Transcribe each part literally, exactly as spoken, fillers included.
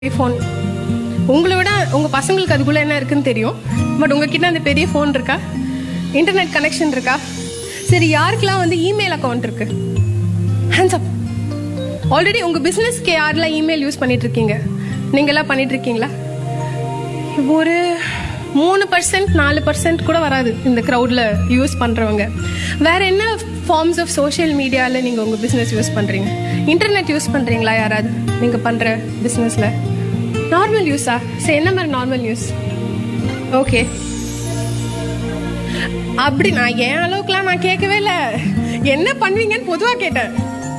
Phone உங்களை விட உங்கள் பசங்களுக்கு அதுக்குள்ளே என்ன இருக்குன்னு தெரியும். பட் உங்ககிட்ட அந்த பெரிய ஃபோன் இருக்கா? இன்டர்நெட் கனெக்ஷன் இருக்கா? சரி, யாருக்கெல்லாம் வந்து இமெயில் அக்கௌண்ட் இருக்கு? Hands up. ஆல்ரெடி உங்கள் பிஸ்னஸ்க்கு யாரெல்லாம் இமெயில் யூஸ் பண்ணிட்டு இருக்கீங்க? நீங்களாம் பண்ணிட்டு இருக்கீங்களா? ஒரு மூணு பர்சன்ட் நாலு பர்சன்ட் கூட வராது இந்த க்ரௌடில் யூஸ் பண்ணுறவங்க. வேறு என்ன ஃபார்ம்ஸ் ஆஃப் சோஷியல் மீடியாவில் நீங்கள் உங்கள் பிஸ்னஸ் யூஸ் பண்ணுறீங்க? இன்டர்நெட் யூஸ் பண்ணுறீங்களா யாராவது நீங்கள் பண்ணுற பிஸ்னஸில்? நார்மல் யூஸா? சரி, என்ன மாதிரி நார்மல் யூஸ்? ஓகே, அப்படி நான் என் அளவுக்குலாம் நான் கேட்கவே இல்லை. என்ன பண்ணுவீங்கன்னு பொதுவாக கேட்டேன்.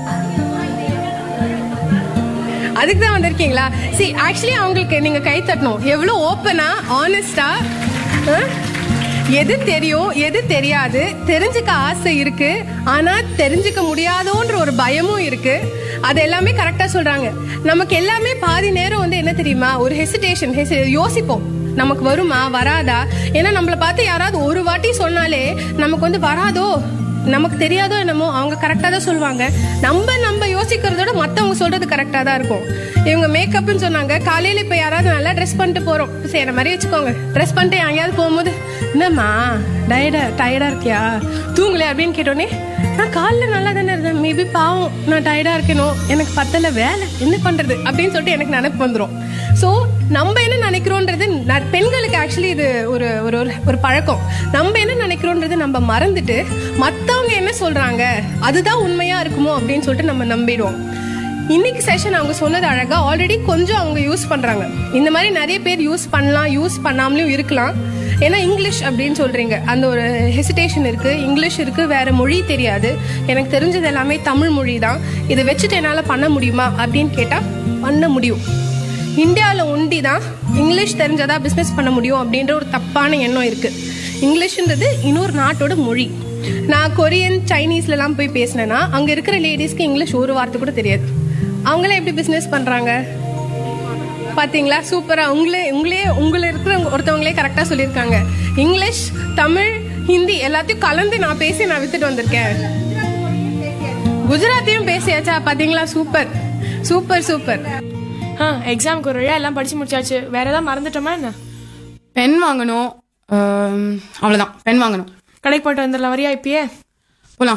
அதுக்கு தான் வந்திருக்கீங்களா? சி, ஆக்சுவலி அவங்களுக்கு நீங்கள் கை தட்டணும். எவ்வளோ ஓப்பனாக ஆனஸ்டாக எது தெரியும் எது தெரியாது, தெரிஞ்சுக்க ஆசை இருக்கு, ஆனா தெரிஞ்சுக்க முடியாதோன்ற ஒரு பயமும் இருக்கு. அது எல்லாமே கரெக்டா சொல்றாங்க. நமக்கு எல்லாமே பாதி நேரம் வந்து என்ன தெரியுமா, ஒரு ஹெசிடேஷன், யோசிப்போம் நமக்கு வருமா வராதா. ஏன்னா நம்மளை பார்த்து யாராவது ஒரு வாட்டி சொன்னாலே நமக்கு வந்து வராதோ, நமக்கு தெரியாதோ என்னமோ, அவங்க கரெக்டாக தான் சொல்லுவாங்க. நம்ம நம்ம யோசிக்கிறதோட மற்றவங்க சொல்றது கரெக்டாக தான் இருக்கும். இவங்க மேக்கப்னு சொன்னாங்க. காலையில் இப்போ யாராவது நல்லா ட்ரெஸ் பண்ணிட்டு போகிறோம், செய்கிற மாதிரி வச்சுக்கோங்க. ட்ரெஸ் பண்ணிட்டு எங்கேயாவது போகும்போது, என்னம்மா டயர்டா டயர்டாக இருக்கியா, தூங்கலை அப்படின்னு கேட்டோன்னே, நான் காலையில் நல்லா தானே இருந்தேன், மேபி பாவம் நான் டயர்டாக இருக்கணும், எனக்கு பத்தலை வேலை, என்ன பண்ணுறது அப்படின்னு சொல்லிட்டு எனக்கு நினைப்பு வந்துடும். ஸோ நம்ம என்ன நினைக்கிறோன்றது, பெண்களுக்கு ஆக்சுவலி இது ஒரு ஒரு ஒரு பழக்கம். நம்ம என்ன நினைக்கிறோன்றது நம்ம மறந்துட்டு மற்றவங்க என்ன சொல்றாங்க அதுதான் உண்மையா இருக்குமோ அப்படின்னு சொல்லிட்டு நம்ம நம்பிடுவோம். இன்னைக்கு செஷன் அவங்க சொன்னது அழகா. ஆல்ரெடி கொஞ்சம் அவங்க யூஸ் பண்றாங்க. இந்த மாதிரி நிறைய பேர் யூஸ் பண்ணலாம், யூஸ் பண்ணாமலும் இருக்கலாம். ஏன்னா இங்கிலீஷ் அப்படின்னு சொல்றீங்க, அந்த ஒரு ஹெசிடேஷன் இருக்கு. இங்கிலீஷ் இருக்கு, வேற மொழி தெரியாது. எனக்கு தெரிஞ்சது எல்லாமே தமிழ் மொழி தான். இதை வச்சுட்டு என்னால் பண்ண முடியுமா அப்படின்னு கேட்டால் பண்ண முடியும். இந்தியாவில் ஒண்டி தான் இங்கிலீஷ் தெரிஞ்சதா பிஸ்னஸ் பண்ண முடியும் அப்படின்ற ஒரு தப்பான எண்ணம் இருக்குது. இங்கிலீஷ்ன்றது இன்னொரு நாட்டோட மொழி. நான் கொரியன் சைனீஸ்லலாம் போய் பேசினேன்னா அங்கே இருக்கிற லேடிஸ்க்கு இங்கிலீஷ் ஒரு வார்த்தை கூட தெரியாது. அவங்களே எப்படி பிஸ்னஸ் பண்ணுறாங்க பார்த்தீங்களா? சூப்பராக உங்களே உங்களே உங்களை இருக்கிற ஒருத்தவங்களே கரெக்டாக சொல்லியிருக்காங்க. இங்கிலீஷ், தமிழ், ஹிந்தி எல்லாத்தையும் கலந்து நான் பேசி நான் வித்துட்டு வந்திருக்கேன். குஜராத்தியும் பேசியாச்சா? பார்த்தீங்களா? Super super super. ஆ, எக்ஸாமுக்கு ஒரு வழியா எல்லாம் படிச்சு முடிச்சாச்சு. வேற ஏதாவது மறந்துட்டோமா என்ன? பென் வாங்கணும், அவ்வளோதான். பென் வாங்கணும். கடைக்கு போயிட்டு வந்துடலாம். வரியா இப்பயே? போகலாம்.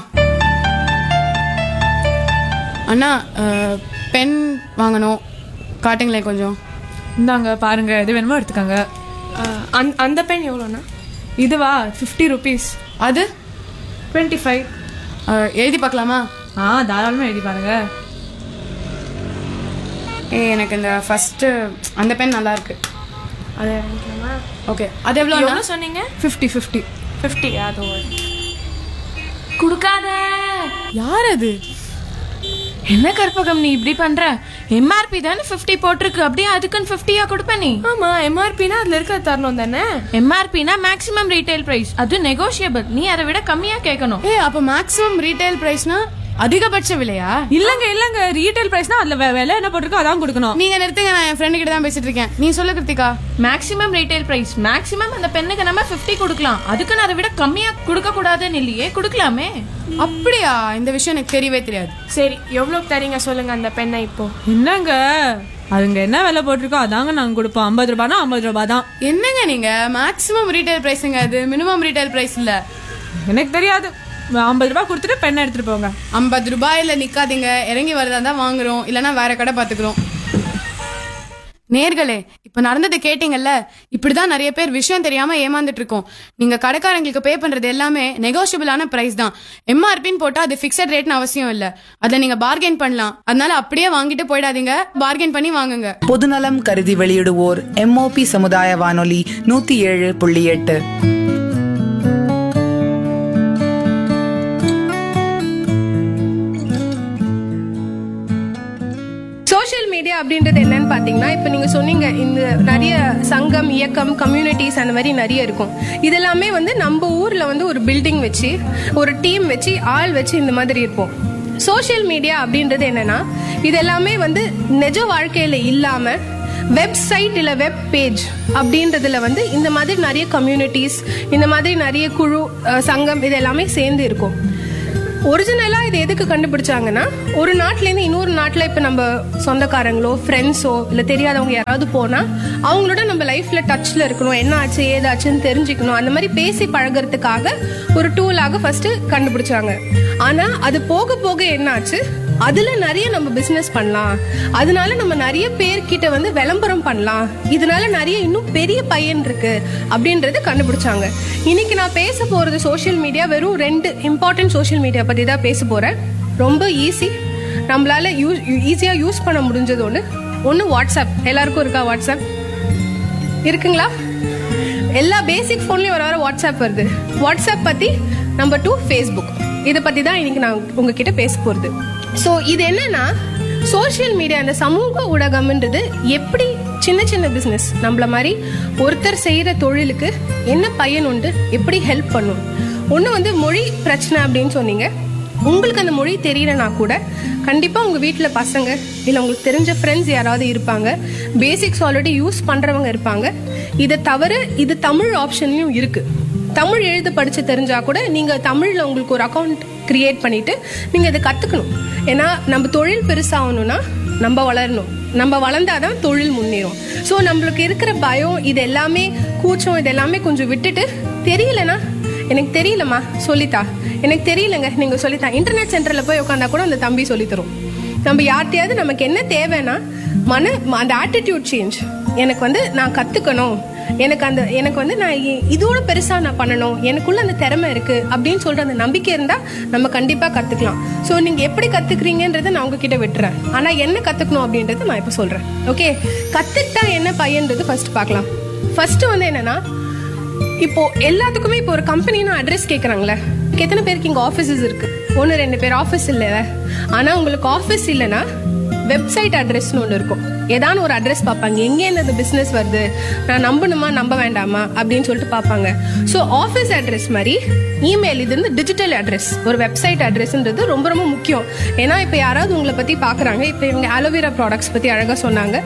அண்ணா, பென் வாங்கணும், காட்டுங்களேன் கொஞ்சம். இந்தாங்க பாருங்க, எது வேணுமோ எடுத்துக்கோங்க. அந்த அந்த பென் எவ்வளோண்ணா? இதுவா ஃபிஃப்டி ருபீஸ். அது டுவெண்ட்டி ஃபைவ். எழுதி பார்க்கலாமா? ஆ, தாராளமாக எழுதி பாருங்க. ஏ, எனக்கு இந்த ஃபர்ஸ்ட் அந்த பென் நல்லா இருக்கு. அது ஓகே, அது எவ்வளோ எவ்வளோ சொன்னீங்க? Fifty fifty fifty. அது கொடுக்காத. யார் அது? என்ன கற்பகம் நீ இப்படி பண்ற? எம்ஆர்பி தானே ஃபிஃப்டி போட்டிருக்கு, அப்படியே அதுக்குன்னு ஃபிஃப்டியா கொடுப்ப நீ? ஆமா, எம்ஆர்பினா அதுல இருக்க தரணும் தானே. எம்ஆர்பினா மேக்ஸிமம் ரீட்டைல் பிரைஸ், அது நெகோஷியபிள். நீ அதை விட கம்மியா கேட்கணும். ஏ, அப்போ மேக்ஸிமம் ரீட்டைல் பிரைஸ்னா அதிகபட்ச விலையா? இல்லங்க இல்லங்க, ரீட்டைல் பிரைஸ்னா அதுல விலை என்ன போட்டிருக்கோ அதான் கொடுக்கணும். நீங்க நிறுத்துங்க, நான் என் ஃப்ரெண்டு கிட்ட தான் பேசிட்டு இருக்கேன். நீ சொல்லு Kiruthika. Maximum retail price, maximum அந்த பெண்ணுக்கு நம்ம ஃபிஃப்டி கொடுக்கலாம், அதுக்குன்னு அதை விட கம்மியா கொடுக்க கூடாதுன்னு இல்லையே, கொடுக்கலாமே. அப்படியா? இந்த விஷயம் எனக்கு தெரியவே தெரியாது. சரி, எவ்வளோக்கு தரீங்க சொல்லுங்க அந்த பெண்ணை இப்போ? என்னங்க, அதுங்க என்ன விலை போட்டிருக்கோ அதாங்க நாங்க கொடுப்போம். ஐம்பது ரூபானா ஐம்பது ரூபாய் தான். என்னங்க நீங்க, மேக்ஸிமம் ரீட்டைல் பிரைஸ்ங்க அது, மினிமம் ரீட்டைல் பிரைஸ் இல்ல. எனக்கு தெரியாது. ஐம்பது ரூபாய் கொடுத்துட்டு பெண்ணை எடுத்துட்டு போங்க. ஐம்பது ரூபாயில நிக்காதீங்க, இறங்கி வரதா தான் வாங்குறோம், இல்லைன்னா வேற கடை பாத்துக்கிறோம். நேர்களே, இப்ப நடந்தது கேட்டீங்கல்ல, இப்படிதான் நிறைய பேர் விஷயம் தெரியாம ஏமாந்துட்டு இருக்கோம். நீங்க கடைக்காரங்களுக்கு பே பண்றது எல்லாமே நெகோஷியபிளான பிரைஸ் தான். எம்ஆர்பின்னு போட்டா அது பிக்சட் ரேட்னு அவசியம் இல்ல. அதுல நீங்க பார்கெயின் பண்ணலாம். அதனால அப்படியே வாங்கிட்டு போயிடாதீங்க, பார்கெயின் பண்ணி வாங்குங்க. பொதுநலம் கருதி வெளியிடுவோர் எம்ஓபி சமுதாய வானொலி நூத்தி ஏழு புள்ளி எட்டு. சோஷியல் மீடியா அப்படின்றது என்னன்னு பார்த்தீங்கன்னா, இப்போ நீங்கள் சொன்னீங்க இந்த நிறைய சங்கம், இயக்கம், கம்யூனிட்டிஸ் அந்த மாதிரி நிறைய இருக்கும். இதெல்லாமே வந்து நம்ம ஊரில் வந்து ஒரு பில்டிங் வச்சு, ஒரு டீம் வச்சு, ஆள் வச்சு இந்த மாதிரி இருப்போம். சோஷியல் மீடியா அப்படின்றது என்னன்னா, இது எல்லாமே வந்து நிஜ வாழ்க்கையில் இல்லாமல் வெப்சைட் இல்லை வெப் பேஜ் அப்படின்றதுல வந்து இந்த மாதிரி நிறைய கம்யூனிட்டிஸ், இந்த மாதிரி நிறைய குழு, சங்கம், இது எல்லாமே சேர்ந்து இருக்கும். ஒரிஜினலா இது எதுக்கு கண்டுபிடிச்சாங்கன்னா, ஒரு நாட்டுல இருந்து இன்னொரு நாட்டுல இப்ப நம்ம சொந்தக்காரங்களோ ஃப்ரெண்ட்ஸோ இல்ல தெரியாதவங்க யாராவது போனா அவங்களோட நம்ம லைஃப்ல டச்ல இருக்கணும், என்ன ஆச்சு ஏதாச்சுன்னு தெரிஞ்சுக்கணும், அந்த மாதிரி பேசி பழகிறதுக்காக ஒரு டூலாக ஃபர்ஸ்ட் கண்டுபிடிச்சாங்க. ஆனா அது போக போக என்ன ஆச்சு, அதுல நிறைய நம்ம பிசினஸ் பண்ணலாம், அதனால நம்ம நிறைய பேர்கிட்ட வந்து விளம்பரம் பண்ணலாம், இதனால நிறைய இன்னும் பெரிய பயன் இருக்கு அப்படின்றது கண்டுபிடிச்சாங்க. இன்னைக்கு நான் பேச போறது சோஷியல் மீடியா, வெறும் ரெண்டு இம்பார்ட்டன்ட் சோஷியல் மீடியா பத்தி தான் பேச போறேன். ரொம்ப ஈஸி, நம்மளால யூஸ் ஈஸியா யூஸ் பண்ண முடிஞ்சது ஒண்ணு ஒண்ணு வாட்ஸ்அப். எல்லாருக்கும் இருக்கா வாட்ஸ்அப்? இருக்குங்களா? எல்லா பேசிக் போன்லயும் வர வர வாட்ஸ்அப் வருது. வாட்ஸ்அப் பத்தி. Number two Facebook. இதை பத்தி தான் இன்னைக்கு நான் உங்ககிட்ட பேச போறது. ஸோ இது என்னன்னா, சோஷியல் மீடியா அந்த சமூக ஊடகம்ன்றது எப்படி சின்ன சின்ன பிஸ்னஸ் நம்மள மாதிரி ஒருத்தர் செய்யற தொழிலுக்கு என்ன பயன் உண்டு, எப்படி ஹெல்ப் பண்ணும். ஒன்று வந்து மொழி பிரச்சனை அப்படின்னு சொன்னீங்க. உங்களுக்கு அந்த மொழி தெரியலனா கூட கண்டிப்பா உங்க வீட்டில் பசங்க இல்லை உங்களுக்கு தெரிஞ்ச ஃப்ரெண்ட்ஸ் யாராவது இருப்பாங்க, பேசிக்ஸ் ஆல்ரெடி யூஸ் பண்றவங்க இருப்பாங்க. இதை தவிர இது தமிழ் ஆப்ஷன்லயும் இருக்கு. தமிழ் எழுத படிச்சு தெரிஞ்சா கூட நீங்க தமிழ்ல உங்களுக்கு ஒரு அக்கௌண்ட் கிரியேட் பண்ணிட்டு நீங்க இதை கத்துக்கணும். ஏன்னா நம்ம தொழில் பெருசாகணும்னா நம்ம வளரணும், நம்ம வளர்ந்தாதான் தொழில் முன்னேறும். ஸோ நம்மளுக்கு இருக்கிற பயம் இது எல்லாமே, கூச்சம் இது எல்லாமே கொஞ்சம் விட்டுட்டு, தெரியலனா எனக்கு தெரியலமா சொல்லித்தா, எனக்கு தெரியலங்க நீங்க சொல்லித்தா, இன்டர்நெட் சென்டர்ல போய் உட்காந்தா கூட அந்த தம்பி சொல்லி தரும். நம்ம யார்கிட்டயாவது நமக்கு என்ன தேவைன்னா மன அந்த ஆட்டிடியூட் சேஞ்ச், எனக்கு வந்து நான் கத்துக்கணும், எனக்கு அந்த எனக்கு வந்து நான் இதோட பெருசா நான் பண்ணணும், எனக்குள்ள அந்த திறமை இருக்கு அப்படின்னு சொல்ற அந்த நம்பிக்கை இருந்தா நம்ம கண்டிப்பா கத்துக்கலாம். ஸோ நீங்க எப்படி கத்துக்கிறீங்கன்றத நான் உங்ககிட்ட விட்டுறேன். ஆனா என்ன கத்துக்கணும் அப்படின்றது நான் இப்ப சொல்றேன். ஓகே, கத்துக்கிட்டா என்ன பையன்றது ஃபர்ஸ்ட் பார்க்கலாம். ஃபர்ஸ்ட் வந்து என்னன்னா, இப்போ எல்லாத்துக்குமே இப்போ ஒரு கம்பெனினா அட்ரஸ் கேட்கறாங்களே, எத்தனை பேருக்கு இங்க ஆஃபீஸஸ் இருக்கு? ஒன்று ரெண்டு பேர் ஆஃபீஸ் இல்லை. ஆனா உங்களுக்கு ஆஃபீஸ் இல்லைன்னா வெப்சைட் அட்ரஸ்னு ஒன்று இருக்கும். ஏதான ஒரு அட்ரஸ் பார்ப்பாங்க, எங்கேருந்து அந்த பிஸ்னஸ் வருது, நான் நம்பணுமா நம்ப வேண்டாமா அப்படின்னு சொல்லிட்டு பார்ப்பாங்க. ஸோ ஆஃபீஸ் அட்ரஸ் மாதிரி இமெயில், இது வந்து டிஜிட்டல் அட்ரஸ், ஒரு வெப்சைட் அட்ரஸ்ன்றது ரொம்ப ரொம்ப முக்கியம். ஏன்னா இப்போ யாராவது உங்களை பற்றி பார்க்குறாங்க, இப்போ இவங்க அலோவேரா ப்ராடக்ட்ஸ் பற்றி அழகாக சொன்னாங்க,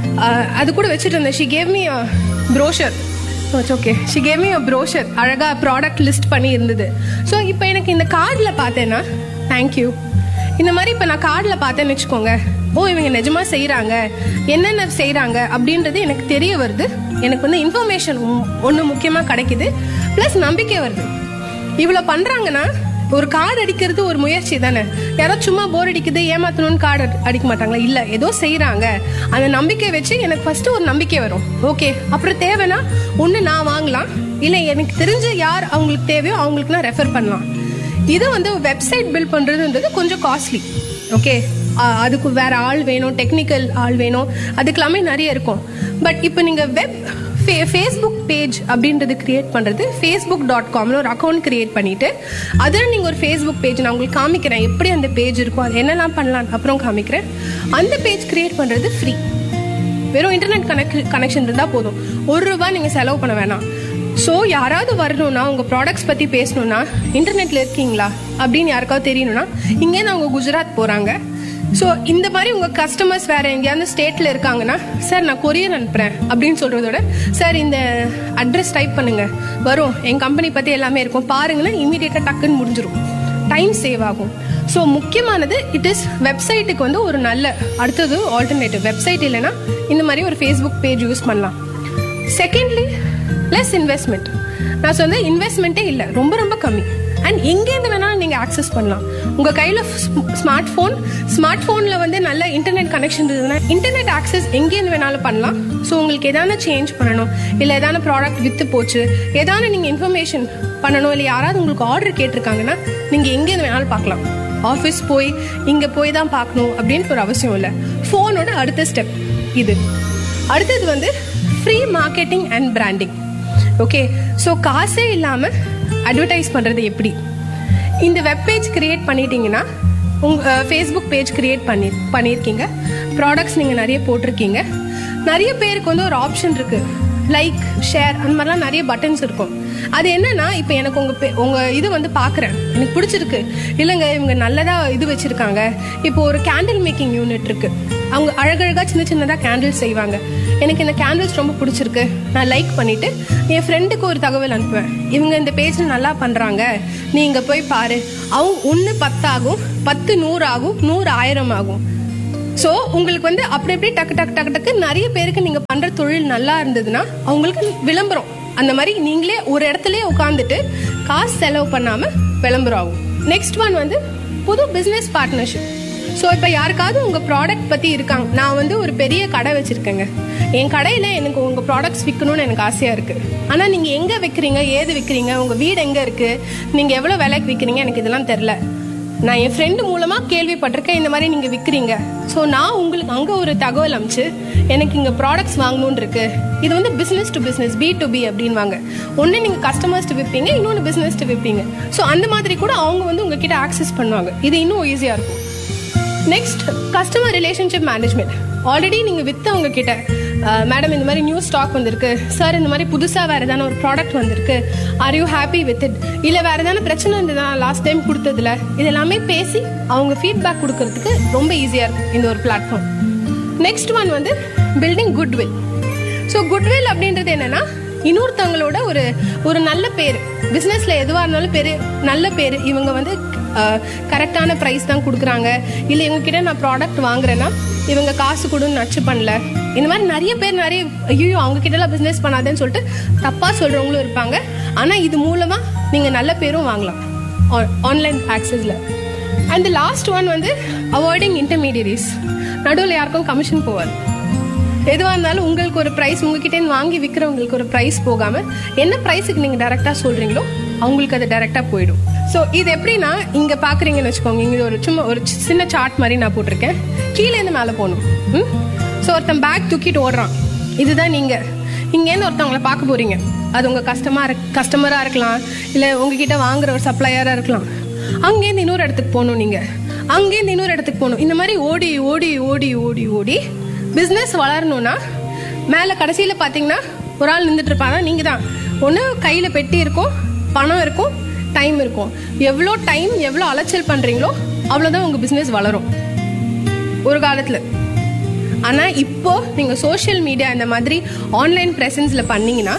அது கூட வச்சுட்டு இருந்தேன். She gave me brochure. Okay, she gave me brochure, அழகாக ப்ராடக்ட் லிஸ்ட் பண்ணி இருந்தது. ஸோ இப்போ எனக்கு இந்த கார்டில் பார்த்தேன்னா தேங்க்யூ, இந்த மாதிரி இப்போ நான் கார்டில் பார்த்தேன்னு வச்சுக்கோங்க, ஓ இவங்க நிஜமா செய்யறாங்க, என்னென்ன செய்யறாங்க அப்படின்றது எனக்கு தெரிய வருது. எனக்கு வந்து இன்ஃபர்மேஷன் ஒன்று முக்கியமா கிடைக்குது, பிளஸ் நம்பிக்கை வருது. இவ்வளவு பண்றாங்கன்னா ஒரு கார்டு அடிக்கிறது ஒரு முயற்சி தானே. யாராவது சும்மா போர் அடிக்குது ஏமாத்தணும்னு கார்டு அடிக்க மாட்டாங்களா? இல்ல, ஏதோ செய்யறாங்க, அந்த நம்பிக்கை வச்சு எனக்கு ஃபர்ஸ்ட் ஒரு நம்பிக்கை வரும். ஓகே, அப்புறம் தேவைன்னா ஒண்ணு நான் வாங்கலாம், இல்லை எனக்கு தெரிஞ்ச யார் அவங்களுக்கு தேவையோ அவங்களுக்கு நான் ரெஃபர் பண்ணலாம். இது வந்து வெப்சைட் பில்ட் பண்றதுன்றது கொஞ்சம் காஸ்ட்லி. ஓகே, அதுக்கு வேற ஆள் வேணும், டெக்னிக்கல் ஆள் வேணும், அதுக்கெல்லாமே நிறைய இருக்கும். பட் இப்போ நீங்க வெப் ஃபேஸ்புக் பேஜ் அப்படின்றது கிரியேட் பண்றது, ஃபேஸ்புக் டாட் காம்ல ஒரு அக்கௌண்ட் கிரியேட் பண்ணிட்டு அதில் நீங்க ஒரு ஃபேஸ்புக் பேஜ், நான் உங்களுக்கு காமிக்கிறேன் எப்படி அந்த பேஜ் இருக்கும், அது என்னெல்லாம் பண்ணலாம் அப்புறம் காமிக்கிறேன். அந்த பேஜ் கிரியேட் பண்றது ஃப்ரீ. வெறும் இன்டர்நெட் கனெக்ட் கனெக்ஷன் இருந்தா போதும், ஒரு ரூபாய் நீங்க செலவு பண்ண வேணாம். ஸோ யாராவது வரணும்னா, உங்க ப்ராடக்ட்ஸ் பத்தி பேசணும்னா, இன்டர்நெட்ல இருக்கீங்களா அப்படின்னு யாருக்காவது தெரியணும்னா, இங்கேருந்து அவங்க குஜராத் போறாங்க. ஸோ இந்த மாதிரி உங்க கஸ்டமர்ஸ் வேற எங்கேயாவது ஸ்டேட்ல இருக்காங்கன்னா, சார் நான் கொரியர் அனுப்புறேன் அப்படின்னு சொல்றதோட, சார் இந்த அட்ரஸ் டைப் பண்ணுங்க வரும், என் கம்பெனி பத்தி எல்லாமே இருக்கும் பாருங்கன்னா, இமீடியட்டா டக்குன்னு முடிஞ்சிடும், டைம் சேவ் ஆகும். ஸோ முக்கியமானது இட் இஸ் வெப்சைட்டுக்கு வந்து ஒரு நல்ல அடுத்தது ஆல்டர்னேட்டிவ். வெப்சைட் இல்லைன்னா இந்த மாதிரி ஒரு ஃபேஸ்புக் பேஜ் யூஸ் பண்ணலாம். Secondly, less investment. நான் சொன்ன இன்வெஸ்ட்மெண்ட்டே இல்லை, ரொம்ப ரொம்ப கம்மி. அண்ட் எங்கேருந்து வேணாலும் நீங்கள் ஆக்சஸ் பண்ணலாம். உங்கள் கையில் ஸ்மார்ட் ஃபோன், ஸ்மார்ட் ஃபோனில் வந்து நல்ல இன்டர்நெட் கனெக்ஷன் இருந்ததுன்னா இன்டர்நெட் ஆக்சஸ் எங்கேருந்து வேணாலும் பண்ணலாம். ஸோ உங்களுக்கு எதான சேஞ்ச் பண்ணணும், இல்லை எதான ப்ராடக்ட் விற்று போச்சு, எதான நீங்கள் இன்ஃபர்மேஷன் பண்ணணும், இல்லை யாராவது உங்களுக்கு ஆர்டர் கேட்டிருக்காங்கன்னா நீங்கள் எங்கேருந்து வேணாலும் பார்க்கலாம். ஆஃபீஸ் போய் இங்கே போய் தான் பார்க்கணும் அப்படின்னு ஒரு அவசியம் இல்லை. ஃபோனோட அடுத்த ஸ்டெப் இது. அடுத்தது வந்து free marketing and branding. Okay, so காசே இல்லாமல் அட்வர்டைஸ் பண்ணுறது எப்படி? இந்த வெப் பேஜ் கிரியேட் பண்ணிட்டீங்கன்னா, உங்கள் ஃபேஸ்புக் பேஜ் கிரியேட் பண்ணி பண்ணியிருக்கீங்க, ப்ராடக்ட்ஸ் நீங்கள் நிறைய போட்டிருக்கீங்க, நிறைய பேருக்கு வந்து ஒரு ஆப்ஷன் இருக்கு, லைக் ஷேர் அந்த மாதிரிலாம் நிறைய பட்டன்ஸ் இருக்கும். அது என்னன்னா, இப்போ எனக்கு உங்க உங்க இது வந்து பார்க்குறேன், எனக்கு பிடிச்சிருக்கு, இல்லைங்க இவங்க நல்லதா இது வச்சிருக்காங்க. இப்போ ஒரு கேண்டில் மேக்கிங் யூனிட் இருக்கு, அவங்க அழகழகா சின்ன சின்னதாக கேண்டில்ஸ் செய்வாங்க. எனக்கு இந்த கேண்டில்ஸ் ரொம்ப பிடிச்சிருக்கு, நான் லைக் பண்ணிட்டு என் ஃப்ரெண்டுக்கு ஒரு தகவல் அனுப்புவேன், இவங்க இந்த பேஜில் நல்லா பண்ணுறாங்க, நீ இங்கே போய் பாரு. அவங்க ஒன்று பத்தாகும், பத்து நூறு ஆகும், நூறு ஆயிரம் ஆகும். ஸோ உங்களுக்கு வந்து அப்படி எப்படி டக்கு டக்கு டக்கு டக்கு நிறைய பேருக்கு நீங்கள் பண்ணுற தொழில் நல்லா இருந்ததுன்னா அவங்களுக்கு விளம்பரம் அந்த மாதிரி நீங்களே ஒரு இடத்துலயே உட்காந்துட்டு காசு செலவு பண்ணாமல் விளம்பரம் ஆகும். நெக்ஸ்ட் ஒன் வந்து புது பிஸ்னஸ் பார்ட்னர்ஷிப். ஸோ இப்போ யாருக்காவது உங்கள் ப்ராடக்ட் பற்றி இருக்காங்க, நான் வந்து ஒரு பெரிய கடை வச்சுருக்கேங்க, என் கடையில் எனக்கு உங்கள் ப்ராடக்ட்ஸ் விற்கணும்னு எனக்கு ஆசையாக இருக்குது. ஆனால் நீங்கள் எங்கே விற்கிறீங்க, ஏது விற்கிறீங்க, உங்கள் வீடு எங்கே இருக்குது, நீங்கள் எவ்வளோ விலைக்கு விற்கிறீங்க, எனக்கு இதெல்லாம் தெரில. நான் என் ஃப்ரெண்டு மூலமாக கேள்விப்பட்டிருக்கேன் இந்த மாதிரி நீங்கள் விற்கிறீங்க. ஸோ நான் உங்களுக்கு அங்கே ஒரு தகவல் அனுப்பிச்சு எனக்கு இங்கே ப்ராடக்ட்ஸ் வாங்கணும்னு இருக்கு. இது வந்து business to business, B to be அப்படின்வாங்க. ஒன்று நீங்கள் கஸ்டமர்ஸ்ட்டு விற்பீங்க, இன்னொன்று பிஸ்னஸ்ட்டு விற்பீங்க. ஸோ அந்த மாதிரி கூட அவங்க வந்து உங்ககிட்ட ஆக்சஸ் பண்ணுவாங்க. இது இன்னும் ஈஸியாக இருக்கும். Next customer relationship management. Already நீங்கள் விற்றவங்க கிட்ட மேடம் இந்த மாதிரி நியூ ஸ்டாக் வந்திருக்கு சார், இந்த மாதிரி புதுசாக வேறு எதான ஒரு ப்ராடக்ட் வந்திருக்கு, are you happy with it, இல்லை வேறு எதான பிரச்சனை இருந்ததுன்னா லாஸ்ட் டைம் கொடுத்ததுல, இது எல்லாமே பேசி அவங்க ஃபீட்பேக் கொடுக்கறதுக்கு ரொம்ப ஈஸியாக இருக்கும் இந்த ஒரு பிளாட்ஃபார்ம். நெக்ஸ்ட் ஒன் வந்து பில்டிங் குட்வில். ஸோ குட்வில் அப்படின்றது என்னன்னா இன்னொருத்தவங்களோட ஒரு ஒரு நல்ல பேர், பிஸ்னஸில் எதுவாக இருந்தாலும் பேர் நல்ல பேர், இவங்க வந்து கரெக்டான ப்ரைஸ் தான் கொடுக்குறாங்க, இல்லை இவங்ககிட்ட நான் ப்ராடக்ட் வாங்குறேன்னா இவங்க காசு கொடுன்னு நச்சு பண்ணல, இந்த மாதிரி நிறைய பேர் நிறைய ஐயோ அவங்க கிட்டலாம் பிஸ்னஸ் பண்ணாதேன்னு சொல்லிட்டு தப்பாக சொல்கிறவங்களும் இருப்பாங்க. ஆனால் இது மூலமாக நீங்கள் நல்ல பேரும் வாங்கலாம் ஆன்லைன் ஆக்சஸில். அண்ட் லாஸ்ட் ஒன் வந்து அவாய்டிங் இன்டர்மீடியரிஸ். நடுவில் யாருக்கும் கமிஷன் போவாது. எதுவாக இருந்தாலும் உங்களுக்கு ஒரு ப்ரைஸ், உங்ககிட்டேருந்து வாங்கி விற்கிறவங்களுக்கு ஒரு ப்ரைஸ் போகாமல் என்ன ப்ரைஸுக்கு நீங்கள் டேரெக்டாக சொல்கிறீங்களோ அவங்களுக்கு அது டேரெக்டாக போயிடும். ஸோ இது எப்படின்னா இங்கே பார்க்குறீங்கன்னு வச்சுக்கோங்க, இங்கே ஒரு சும்மா ஒரு சின்ன சார்ட் மாதிரி நான் போட்டிருக்கேன், கீழேருந்து மேலே போகணும். ம் ஸோ ஒருத்தன் பேக் தூக்கிட்டு ஓடுறான், இதுதான் நீங்கள். இங்கேருந்து ஒருத்தவங்களை பார்க்க போகிறீங்க, அது உங்கள் கஸ்டமர் கஸ்டமராக இருக்கலாம், இல்லை உங்ககிட்ட வாங்குற ஒரு சப்ளையராக இருக்கலாம். அங்கேருந்து இன்னொரு இடத்துக்கு போகணும், நீங்கள் அங்கேருந்து இன்னொரு இடத்துக்கு போகணும். இந்த மாதிரி ஓடி ஓடி ஓடி ஓடி ஓடி பிஸ்னஸ் வளரணும்னா மேலே கடைசியில் பார்த்தீங்கன்னா ஒரு ஆள் நின்றுட்டு இருப்பாங்க, நீங்கள் தான். ஒன்று கையில் பெட்டி இருக்கும், பணம் இருக்கும், டைம் இருக்கும். எவ்வளோ டைம் எவ்வளோ அலைச்சல் பண்ணுறீங்களோ அவ்வளோதான் உங்கள் பிஸ்னஸ் வளரும் ஒரு காலத்தில். ஆனால் இப்போ நீங்கள் சோஷியல் மீடியா இந்த மாதிரி ஆன்லைன் ப்ரெசன்ஸில் பண்ணீங்கன்னா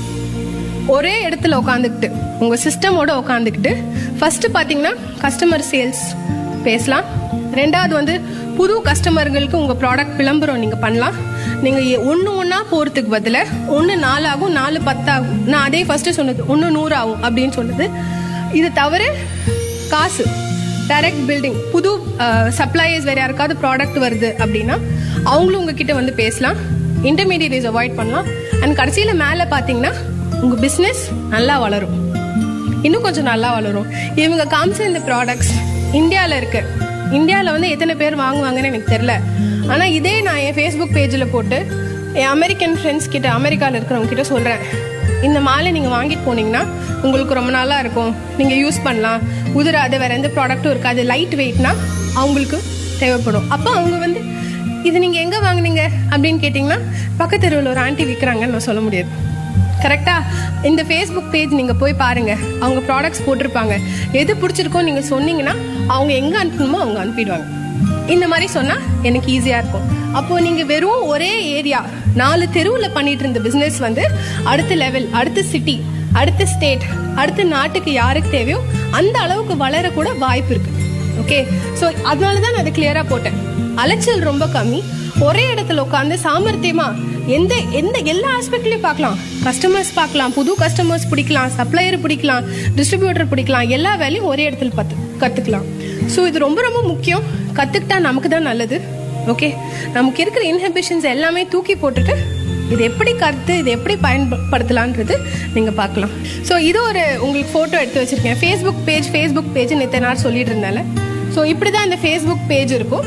ஒரே இடத்துல உட்காந்துக்கிட்டு உங்கள் சிஸ்டமோட உட்காந்துக்கிட்டு ஃபஸ்ட்டு பார்த்தீங்கன்னா கஸ்டமர் சேல்ஸ் பேசலாம். ரெண்டாவது வந்து புது கஸ்டமர்களுக்கு உங்கள் ப்ராடக்ட் விளம்பரம் நீங்கள் பண்ணலாம். நீங்கள் ஒன்று ஒன்றா போகிறதுக்கு பதிலாக ஒன்று நாலு ஆகும், நாலு பத்தாகும். நான் அதே ஃபஸ்ட்டு சொன்னது ஒன்று நூறு ஆகும் அப்படின்னு சொன்னது. இது தவிர காசு டைரக்ட் பில்டிங், புது சப்ளையர்ஸ் வேறு யாருக்காவது ப்ராடக்ட் வருது அப்படின்னா அவங்களும் உங்ககிட்ட வந்து பேசலாம். இன்டர்மீடியரிஸ் அவாய்ட் பண்ணலாம். அண்ட் கடைசியில் மேலே பார்த்தீங்கன்னா உங்கள் பிஸ்னஸ் நல்லா வளரும், இன்னும் கொஞ்சம் நல்லா வளரும். இவங்க காமிச்ச இந்த ப்ராடக்ட்ஸ் இந்தியாவில் இருக்கு. இந்தியாவில் வந்து எத்தனை பேர் வாங்குவாங்கன்னு எனக்கு தெரில. ஆனால் இதே நான் என் ஃபேஸ்புக் பேஜில் போட்டு என் அமெரிக்கன் ஃப்ரெண்ட்ஸ் கிட்ட, அமெரிக்காவில் இருக்கிறவங்க கிட்ட சொல்கிறேன், இந்த மாலை நீங்கள் வாங்கிட்டு போனீங்கன்னா உங்களுக்கு ரொம்ப நாளாக இருக்கும், நீங்கள் யூஸ் பண்ணலாம், உதிராது, வேறு எந்த ப்ராடக்ட்டும் இருக்காது, லைட் வெயிட்னா அவங்களுக்கு தேவைப்படும். அப்போ அவங்க வந்து இது நீங்கள் எங்கே வாங்கினீங்க அப்படின்னு கேட்டிங்கன்னா பக்கத்து தெருவில் ஒரு ஆண்டி விற்கிறாங்கன்னு நான் சொல்ல முடியாது. கரெக்டாக இந்த ஃபேஸ்புக் பேஜ் நீங்கள் போய் பாருங்கள், அவங்க ப்ராடக்ட்ஸ் போட்டிருப்பாங்க. எது பிடிச்சிருக்கோ நீங்கள் சொன்னீங்கன்னா அவங்க எங்கே அனுப்பணுமோ அவங்க அனுப்பிடுவாங்க. இந்த மாதிரி சொன்னால் எனக்கு ஈஸியாக இருக்கும். அப்போது நீங்கள் வெறும் ஒரே ஏரியா நாலு தெருவில் பண்ணிட்டு இருந்த பிஸ்னஸ் வந்து அடுத்த லெவல், அடுத்த சிட்டி, அடுத்த ஸ்டேட், அடுத்த நாட்டுக்கு யாருக்கு தேவையோ அந்த அளவுக்கு வளரக்கூட வாய்ப்பு இருக்குது. ஓகே, ஸோ அதனால தான் நான் அதை கிளியராக போட்டேன். அலைச்சல் ரொம்ப கம்மி, ஒரே இடத்துல உட்காந்து சாமர்த்தியமா எந்த எந்த எல்லா ஆஸ்பெக்ட்லயும் பார்க்கலாம். கஸ்டமர்ஸ் பார்க்கலாம், புது கஸ்டமர்ஸ் பிடிக்கலாம், சப்ளையர் பிடிக்கலாம், டிஸ்ட்ரிபியூட்டர் பிடிக்கலாம், எல்லா வேலையும் ஒரே இடத்துல பார்த்து கற்றுக்கலாம். ஸோ இது ரொம்ப ரொம்ப முக்கியம். கற்றுக்கிட்டா நமக்கு தான் நல்லது. ஓகே, நமக்கு இருக்கிற இன்ஹிபிஷன்ஸ் எல்லாமே தூக்கி போட்டுட்டு இது எப்படி கருத்து, இது எப்படி பயன்படுத்தலான்றது நீங்கள் பார்க்கலாம். ஸோ இது ஒரு உங்களுக்கு ஃபோட்டோ எடுத்து வச்சுருக்கேன். ஃபேஸ்புக் பேஜ் ஃபேஸ்புக் பேஜ்னு இத்தனை நாள் சொல்லிட்டு இருந்தால, ஸோ இப்படி தான் இந்த ஃபேஸ்புக் பேஜ் இருக்கும்.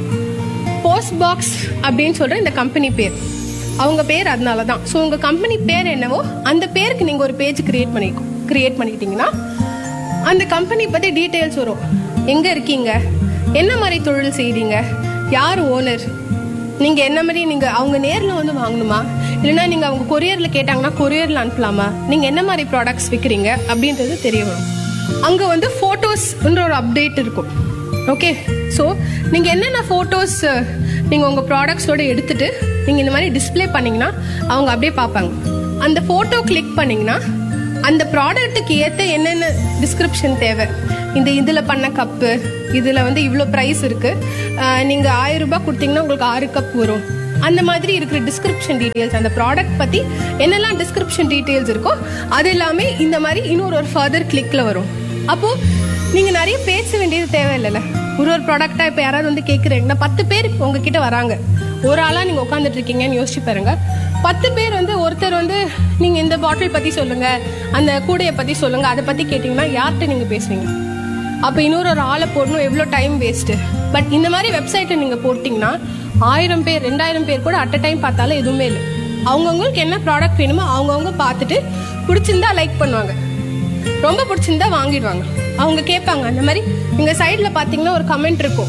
போஸ்ட் பாக்ஸ் அப்படின்னு சொல்கிற இந்த கம்பெனி பேர், அவங்க பேர் அதனால தான். ஸோ உங்கள் கம்பெனி பேர் என்னவோ அந்த பேருக்கு நீங்கள் ஒரு பேஜ் கிரியேட் பண்ணி கிரியேட் பண்ணிக்கிட்டீங்கன்னா அந்த கம்பெனி பற்றி டீட்டெயில்ஸ் வரும். எங்கே இருக்கீங்க, என்ன மாதிரி தொழில் செய்கிறீங்க, யார் ஓனர், நீங்கள் என்ன மாதிரி, நீங்கள் அவங்க நேரில் வந்து வாங்கணுமா, இல்லைனா நீங்கள் அவங்க கொரியரில் கேட்டாங்கன்னா கொரியரில் அனுப்பலாமா, நீங்கள் என்ன மாதிரி ப்ராடக்ட்ஸ் விற்கிறீங்க அப்படின்றது தெரிய வரும். அங்கே வந்து ஃபோட்டோஸ்ன்ற ஒரு அப்டேட் இருக்கும். ஓகே, ஸோ நீங்கள் என்னென்ன ஃபோட்டோஸ் நீங்கள் உங்கள் ப்ராடக்ட்ஸோட எடுத்துட்டு நீங்கள் இந்த மாதிரி டிஸ்ப்ளே பண்ணிங்கன்னா அவங்க அப்படியே பார்ப்பாங்க. அந்த ஃபோட்டோ கிளிக் பண்ணிங்கன்னா அந்த ப்ராடக்ட்டுக்கு ஏற்ற என்னென்ன டிஸ்கிரிப்ஷன் தேவை, இந்த இதில் பண்ண கப்பு, இதில் வந்து இவ்வளோ ப்ரைஸ் இருக்குது, நீங்கள் ஆயிரம் ரூபாய் கொடுத்தீங்கன்னா உங்களுக்கு ஆறு கப் வரும், அந்த மாதிரி இருக்கிற டிஸ்கிரிப்ஷன் டீட்டெயில்ஸ், அந்த ப்ராடக்ட் பற்றி என்னெல்லாம் டிஸ்கிரிப்ஷன் டீட்டெயில்ஸ் இருக்கோ அது எல்லாமே இந்த மாதிரி இன்னொரு ஒரு ஃபர்தர் கிளிக்கில் வரும். அப்போது நீங்கள் நிறைய பேச வேண்டியது தேவையில்லைல்ல. ஒரு ஒரு ப்ராடக்டாக இப்போ யாராவது வந்து கேட்குறீங்கன்னா பத்து பேர் உங்ககிட்ட வராங்க, ஒரு ஆளாக நீங்கள் உட்காந்துட்டு இருக்கீங்கன்னு யோசிச்சு பாருங்க. பத்து பேர் வந்து ஒருத்தர் வந்து நீங்கள் இந்த பாட்டில் பற்றி சொல்லுங்கள், அந்த கூடையை பற்றி சொல்லுங்கள், அதை பற்றி கேட்டிங்கன்னா யார்கிட்ட நீங்கள் பேசுவீங்க? அப்போ இன்னொரு ஒரு ஆளை போடணும், எவ்வளோ டைம் வேஸ்ட்டு. பட் இந்த மாதிரி வெப்சைட்டை நீங்கள் போட்டிங்கன்னா ஆயிரம் பேர் ரெண்டாயிரம் பேர் கூட அட் அ டைம் பார்த்தாலும் எதுவுமே இல்லை. அவங்கவுங்களுக்கு என்ன ப்ராடக்ட் வேணுமோ அவங்கவுங்க பார்த்துட்டு பிடிச்சிருந்தா லைக் பண்ணுவாங்க, ரொம்ப பிடிச்சிருந்தா வாங்கிடுவாங்க. அவங்க கேட்பாங்க அந்த மாதிரி. நீங்கள் சைடில் பார்த்தீங்கன்னா ஒரு கமெண்ட் இருக்கும்,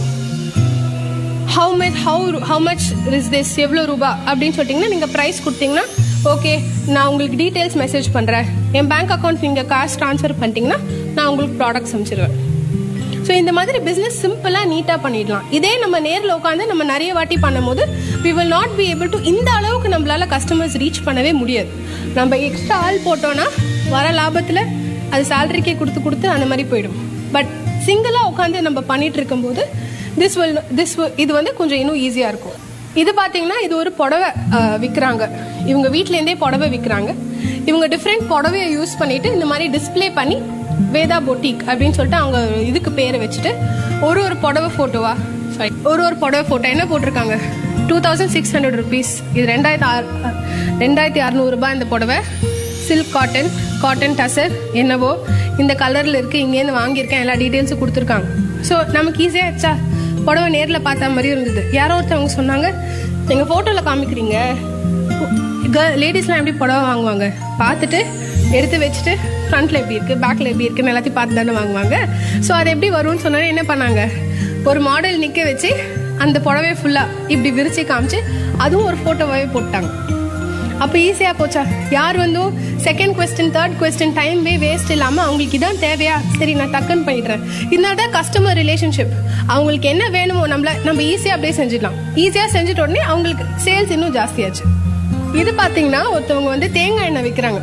how much how how much is this, எவ்வளோ ரூபா அப்படின்னு சொல்லிட்டிங்கன்னா நீங்கள் ப்ரைஸ் கொடுத்தீங்கன்னா ஓகே நான் உங்களுக்கு டீட்டெயில்ஸ் மெசேஜ் பண்ணுறேன், என் பேங்க் அக்கௌண்ட் நீங்கள் காசு ட்ரான்ஸ்ஃபர் பண்ணிட்டீங்கன்னா நான் உங்களுக்கு ப்ராடக்ட்ஸ் அனுப்பிச்சிடுவேன். ஸோ இந்த மாதிரி பிஸ்னஸ் சிம்பிளாக நீட்டாக பண்ணிடலாம். இதே நம்ம நேரில் உட்காந்து நம்ம நிறைய வாட்டி பண்ணும்போது we will not be able to, இந்த அளவுக்கு நம்மளால கஸ்டமர்ஸ் ரீச் பண்ணவே முடியாது. நம்ம எக்ஸ்ட்ரா ஆள் போட்டோன்னா வர லாபத்தில் அது சேலரிக்கே கொடுத்து கொடுத்து அந்த மாதிரி போயிடும். பட் சிங்கிளாக உட்காந்து நம்ம பண்ணிட்டு இருக்கும்போது திஸ் வில் திஸ் இது வந்து கொஞ்சம் இன்னும் ஈஸியாக இருக்கும். இது பார்த்தீங்கன்னா இது ஒரு புடவை விற்கிறாங்க, இவங்க வீட்டிலேருந்தே புடவை விற்கிறாங்க. இவங்க டிஃப்ரெண்ட் புடவையை யூஸ் பண்ணிட்டு இந்த மாதிரி டிஸ்பிளே பண்ணி வேதா பொட்டிக் அப்படின்னு சொல்லிட்டு அவங்க இதுக்கு பேரை வச்சுட்டு ஒரு ஒரு புடவை ஃபோட்டோவா சாரி ஒரு ஒரு புடவை ஃபோட்டோ என்ன போட்டிருக்காங்க, two thousand six hundred rupees, இது ரெண்டாயிரத்தி ஆறு ரெண்டாயிரத்தி அறநூறுபா இந்த புடவை, சில்க் காட்டன், காட்டன் டசர் என்னவோ இந்த கலரில் இருக்குது, இங்கேருந்து வாங்கியிருக்கேன், எல்லா டீட்டெயில்ஸும் கொடுத்துருக்காங்க. ஸோ நமக்கு ஈஸியாக ஆச்சா, புடவை நேரில் பார்த்த மாதிரியும் இருந்தது. யாரோ ஒருத்தவங்க சொன்னாங்க, எங்கள் ஃபோட்டோவில் காமிக்கிறீங்க, கேர்ள் லேடிஸ்லாம் எப்படி புடவை வாங்குவாங்க, பார்த்துட்டு எடுத்து வச்சுட்டு ஃப்ரண்ட்டில் எப்படி இருக்குது பேக்கில் எப்படி இருக்குன்னு எல்லாத்தையும் பார்த்து தானே வாங்குவாங்க. ஸோ அது எப்படி வரும்னு சொன்னாலும் என்ன பண்ணாங்க, ஒரு மாடல் நிற்க வச்சு அந்த புடவையை ஃபுல்லாக இப்படி விரிச்சு காமிச்சு அதுவும் ஒரு ஃபோட்டோவாகவே போட்டாங்க. அப்போ ஈஸியாக போச்சா. யார் வந்து second question third question time வே வேஸ்ட் இல்லாமல் அவங்களுக்கு இதான் தேவையா, சரி நான் டக்குன்னு பண்ணிடுறேன். இதனால தான் கஸ்டமர் ரிலேஷன்ஷிப். அவங்களுக்கு என்ன வேணுமோ நம்மள நம்ம ஈஸியாக அப்படியே செஞ்சிடலாம். ஈஸியாக செஞ்சுட்ட உடனே அவங்களுக்கு சேல்ஸ் இன்னும் ஜாஸ்தியாச்சு. இது பார்த்தீங்கன்னா ஒருத்தவங்க வந்து தேங்காய் எண்ணெய் விற்கிறாங்க.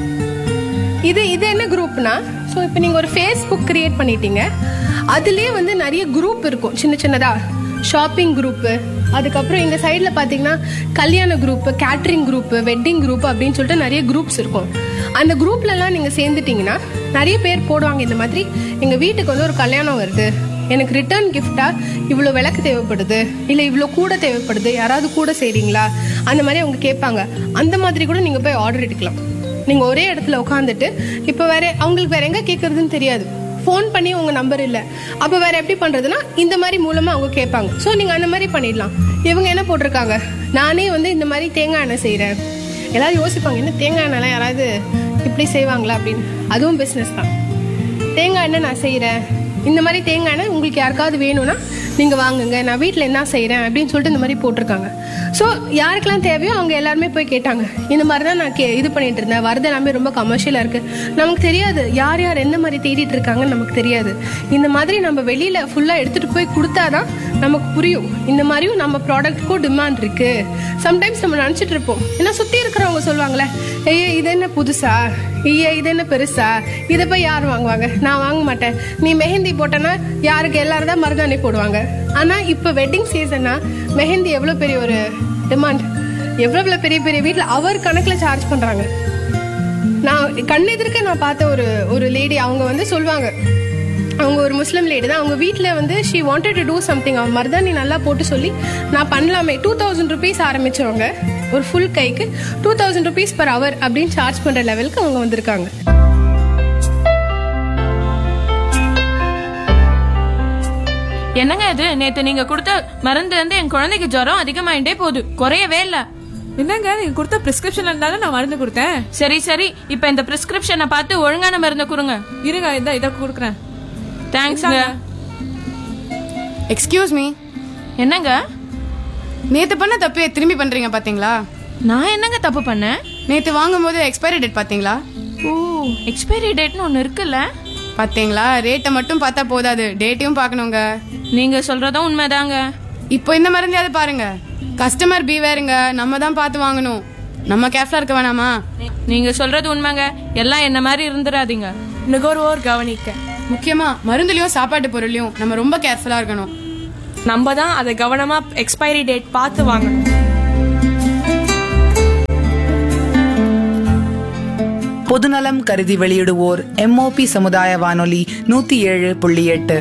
இது இது என்ன குரூப்னா, ஸோ இப்போ நீங்கள் ஒரு ஃபேஸ்புக் கிரியேட் பண்ணிட்டீங்க, அதுலேயே வந்து நிறைய குரூப் இருக்கும் சின்ன சின்னதாக, ஷாப்பிங் குரூப்பு, அதுக்கப்புறம் இந்த சைடில் பார்த்தீங்கன்னா கல்யாண group, catering group, wedding group அப்படின்னு சொல்லிட்டு நிறைய குரூப்ஸ் இருக்கும். அந்த குரூப்லலாம் நீங்கள் சேர்ந்துட்டிங்கன்னா நிறைய பேர் போடுவாங்க இந்த மாதிரி, எங்கள் வீட்டுக்கு வந்து ஒரு கல்யாணம் வருது, எனக்கு ரிட்டர்ன் கிஃப்டாக இவ்வளோ விளக்கு தேவைப்படுது, இல்லை இவ்வளோ கூட தேவைப்படுது, யாராவது கூட செய்கிறீங்களா, அந்த மாதிரி அவங்க கேட்பாங்க. அந்த மாதிரி கூட நீங்கள் போய் ஆர்டர் எடுக்கலாம். நீங்கள் ஒரே இடத்துல உட்காந்துட்டு, இப்போ வேற அவங்களுக்கு வேற எங்கே கேட்குறதுன்னு தெரியாது, ஃபோன் பண்ணி உங்கள் நம்பர் இல்லை, அப்போ வேற எப்படி பண்ணுறதுன்னா இந்த மாதிரி மூலமாக அவங்க கேட்பாங்க. ஸோ நீங்கள் அந்த மாதிரி பண்ணிடலாம். இவங்க என்ன போட்டிருக்காங்க, நானே வந்து இந்த மாதிரி தேங்காய் எண்ணெய் செய்கிறேன். எல்லாரும் யோசிப்பாங்க, என்ன தேங்காய் எண்ணெய்லாம் யாராவது இப்படி செய்வாங்களா அப்படின்னு. அதுவும் பிஸ்னஸ் தான். தேங்காய் எண்ணெய் நான் செய்கிறேன், இந்த மாதிரி தேங்காய் எண்ணெய் உங்களுக்கு யாருக்காவது வேணும்னா நீங்கள் வாங்குங்க, நான் வீட்டில் என்ன செய்கிறேன் அப்படின்னு சொல்லிட்டு இந்த மாதிரி போட்டிருக்காங்க. ஸோ யாருக்கெல்லாம் தேவையோ அவங்க எல்லாருமே போய் கேட்டாங்க. இந்த மாதிரி தான் நான் கே இது பண்ணிட்டு இருந்தேன், வரது எல்லாமே ரொம்ப கமர்ஷியலாக இருக்குது, நமக்கு தெரியாது யார் யார் எந்த மாதிரி தேடிட்டு இருக்காங்கன்னு நமக்கு தெரியாது. இந்த மாதிரி நம்ம வெளியில் ஃபுல்லாக எடுத்துகிட்டு போய் கொடுத்தாதான் நமக்கு புரியும், இந்த மாதிரியும் நம்ம ப்ராடக்ட்டுக்கும் டிமாண்ட் இருக்குது. சம்டைம்ஸ் நம்ம நினச்சிட்டு இருப்போம், ஏன்னா சுற்றி இருக்கிறவங்க சொல்லுவாங்களே, ஐயே இது என்ன புதுசா, ஐயே இது என்ன பெருசா, இதை போய் யார் வாங்குவாங்க, நான் வாங்க மாட்டேன், நீ மெஹந்தி போட்டேன்னா யாருக்கு எல்லாரும் தான் மருதாணி போடுவாங்க. ஆனால் இப்போ வெட்டிங் சீசன்னா மெஹந்தி எவ்வளோ பெரிய ஒரு டிமாண்ட், எவ்வளோ பெரிய பெரிய வீட்டில் அவர் கணக்கில் சார்ஜ் பண்ணுறாங்க. நான் கண்ணெதிர்க்க நான் பார்த்த ஒரு ஒரு லேடி, அவங்க வந்து சொல்லுவாங்க, அவங்க ஒரு முஸ்லீம் லேடி தான், அவங்க வீட்டில் வந்து she wanted to do something, அவன் மருதாணி நல்லா போட்டு சொல்லி நான் பண்ணலாமே, டூ தௌசண்ட் ருபீஸ் ஆரம்பிச்சவங்க ஒரு ஃபுல் கைக்கு two thousand rupees per hour அப்படின்னு சார்ஜ் பண்ணுற லெவலுக்கு அவங்க வந்திருக்காங்க. என்னங்க இது, நேத்து நீங்க கொடுத்த மருந்து வந்து என் குழந்தைக்கு ஜுரம் அதிகமாயிட்டே போகுது, குறையவே இல்ல. என்னங்க நீங்க கொடுத்த பிரிஸ்கிரிப்ஷன்ல இருந்தாலும் நான் மருந்து கொடுத்தேன். சரி சரி, இப்ப இந்த பிரிஸ்கிரிப்ஷனை பார்த்து ஒழுங்கான மருந்தை கொடுங்க. இருங்க, இதை இதை கொடுக்குறேன். தேங்க்ஸ்ங்க. எக்ஸ்கியூஸ் மீ, என்னங்க நேத்து பண்ண தப்பே திரும்பி பண்றீங்க பாத்தீங்களா? நான் என்னங்க தப்பு பண்ணேன்? நேத்து வாங்கும் போது எக்ஸ்பைரி டேட் பாத்தீங்களா? ஓ, எக்ஸ்பைரி டேட்னு ஒன்னு இருக்குல்ல. பாத்தீங்களா, ரேட்டை மட்டும் பார்த்தா போதாது, டேட்டையும் பார்க்கணுங்க. நீங்க சொல்றதும் உண்மைதாங்க. இப்போ இந்த மருந்தையாவது பாருங்க. கஸ்டமர் பீவேருங்க, நம்ம தான் பார்த்து வாங்கணும். நம்ம கேர்ஃபுல்லா இருக்க வேணாமா? நீங்க சொல்றது உண்மைங்க. எல்லாம் என்ன மாதிரி இருந்துடாதீங்க. நுகர்வோர் கவனிக்க. முக்கியமா மருந்துலயும் சாப்பாட்டு பொருளையும் நம்ம ரொம்ப கேர்ஃபுல்லா இருக்கணும். நம்ம தான் அதை கவனமா எக்ஸ்பைரி டேட் பார்த்து வாங்கணும். பொதுநலம் கருதி வெளியிடுவோர் எம்ஓபி சமுதாய வானொலி நூத்தி ஏழு புள்ளி எட்டு.